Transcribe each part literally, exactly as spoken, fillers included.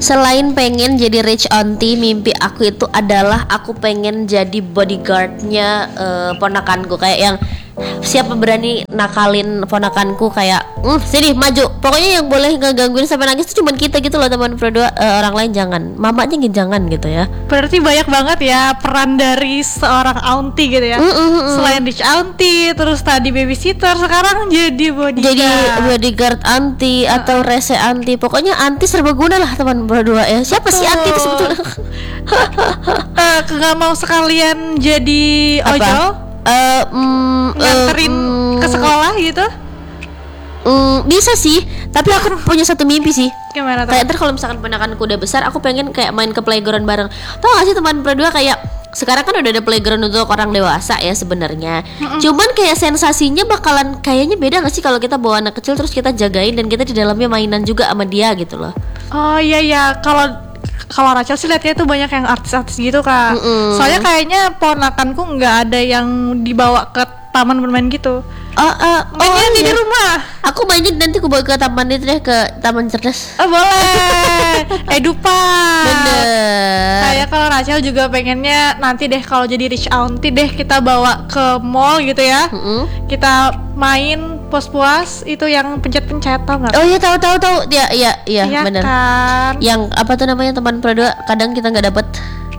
Selain pengen jadi rich auntie, mimpi aku itu adalah aku pengen jadi bodyguardnya uh, ponakanku, kayak yang siapa berani nakalin ponakanku kayak mm, sini maju, pokoknya yang boleh ngegangguin sampai nangis itu cuman kita gitu loh teman berdua, uh, orang lain jangan, mamanya jangan gitu ya. Berarti banyak banget ya peran dari seorang auntie gitu ya. mm, mm, mm. Selain rich auntie, terus tadi babysitter, sekarang jadi bodyguard. Jadi bodyguard auntie uh, atau rese auntie, pokoknya auntie serbaguna lah teman berdua ya. Siapa betul. sih auntie itu sebetulnya? uh, Nggak mau sekalian jadi ojol? Uh, mm, nganterin uh, ke sekolah gitu? Mm, bisa sih, tapi aku punya satu mimpi sih. Gimana tuh? Kayak ntar kalau misalkan ponakanku udah besar, aku pengen kayak main ke playground bareng. Tahu gak sih teman berdua, kayak sekarang kan udah ada playground untuk orang dewasa ya sebenarnya. Cuman kayak sensasinya bakalan kayaknya beda gak sih kalau kita bawa anak kecil terus kita jagain dan kita di dalamnya mainan juga sama dia gitu loh. Oh iya iya, kalau kalau Rachel sih lihatnya tuh banyak yang artis-artis gitu kak. Mm-mm. Soalnya kayaknya ponakanku nggak ada yang dibawa ke taman bermain gitu. Oh, uh, mainnya oh, di iya. rumah. Aku mainnya nanti aku bawa ke taman itu deh, ke taman cerdas. Oh boleh. Edupan. Bener. Kayak kalau Rachel juga pengennya nanti deh kalau jadi rich auntie deh kita bawa ke mall gitu ya. Mm-hmm. Kita main puas-puas itu yang pencet-pencet, tau nggak? Oh iya tahu tahu tahu. Ya iya iya, iya bener. Kan? Yang apa tuh namanya teman berdua kadang kita nggak dapet.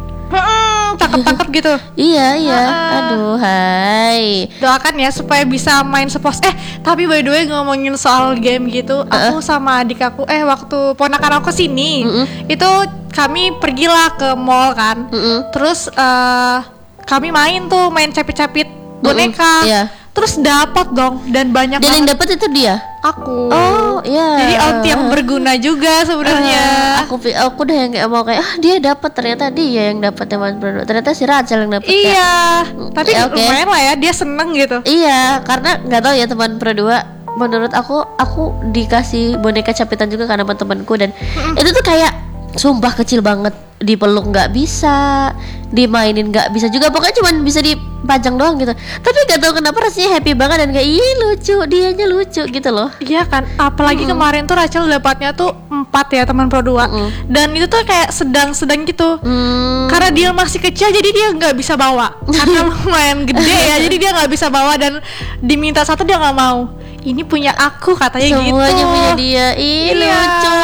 Hmm, tangkap-tangkap gitu. Iya iya. Uh-uh. Aduh, hai. Doakan ya supaya bisa main sepuas. Eh, tapi by the way ngomongin soal game gitu, uh-uh. aku sama adik aku eh waktu ponakan aku sini, uh-uh. itu kami pergilah ke mall kan. Uh-uh. Terus uh, kami main tuh, main capit-capit boneka. Uh-uh. Yeah. Terus dapat dong, dan banyak dan banget. yang dapat itu dia. Aku. Oh iya. Jadi auntie yang berguna juga sebenarnya. Uh, aku aku udah yang kayak mau kayak ah dia dapat, ternyata dia yang dapat teman berdua. Ternyata si Rachel yang dapat. Iya. Ya. Tapi ya, okay. lumayan lah ya, dia seneng gitu. Iya, karena nggak tahu ya teman berdua. Menurut aku, aku dikasih boneka capitan juga karena teman-temanku dan mm-mm. itu tuh kayak sumpah kecil banget, dipeluk nggak bisa, dimainin nggak bisa juga, pokoknya cuma bisa dipajang doang gitu. Tapi nggak tahu kenapa rasanya happy banget dan kayak ih lucu, dianya lucu gitu loh. Iya kan, apalagi mm-hmm. kemarin tuh Rachel dapatnya tuh empat ya teman berdua, mm-hmm. dan itu tuh kayak sedang-sedang gitu. Mm. Karena dia masih kecil jadi dia nggak bisa bawa, karena lumayan gede ya, jadi dia nggak bisa bawa dan diminta satu dia nggak mau. Ini punya aku katanya. Semuanya gitu. Semuanya punya dia, ih iya. Lucu.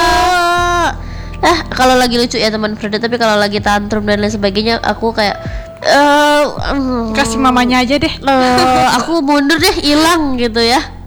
Ah, kalau lagi lucu ya teman Freda, tapi kalau lagi tantrum dan lain sebagainya, aku kayak uh, um, kasih mamanya aja deh. Uh, aku mundur deh, hilang gitu ya.